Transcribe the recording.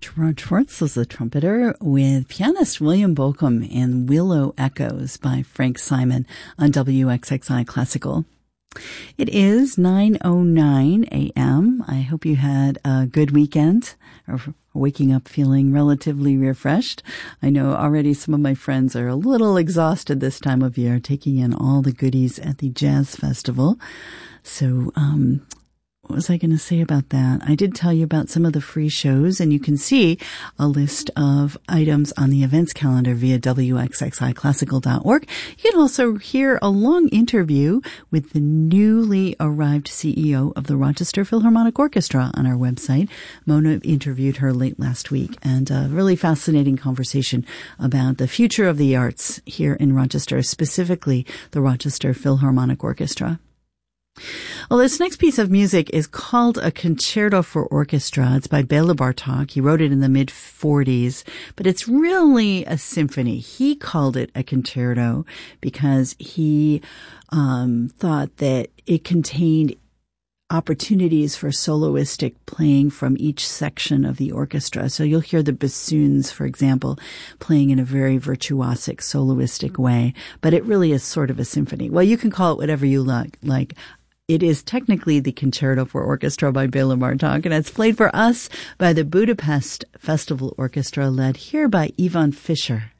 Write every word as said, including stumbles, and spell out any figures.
Gerard Schwartz was the trumpeter with pianist William Bolcom and Willow Echoes by Frank Simon on W X X I Classical. It is nine oh nine a.m. I hope you had a good weekend or waking up feeling relatively refreshed. I know already some of my friends are a little exhausted this time of year, taking in all the goodies at the Jazz Festival. So, um, what was I going to say about that? I did tell you about some of the free shows, and you can see a list of items on the events calendar via W X X I classical dot org. You can also hear a long interview with the newly arrived C E O of the Rochester Philharmonic Orchestra on our website. Mona interviewed her late last week, and a really fascinating conversation about the future of the arts here in Rochester, specifically the Rochester Philharmonic Orchestra. Well, this next piece of music is called A Concerto for Orchestra. It's by Bela Bartok. He wrote it in the mid forties, but it's really a symphony. He called it a concerto because he um, thought that it contained opportunities for soloistic playing from each section of the orchestra. So you'll hear the bassoons, for example, playing in a very virtuosic, soloistic way, but it really is sort of a symphony. Well, you can call it whatever you like. like It is technically the Concerto for Orchestra by Bela Bartok, and it's played for us by the Budapest Festival Orchestra, led here by Ivan Fischer.